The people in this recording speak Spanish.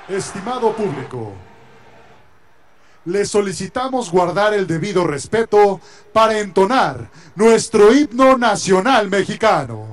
Estimado público, le solicitamos guardar el debido respeto para entonar nuestro himno nacional mexicano.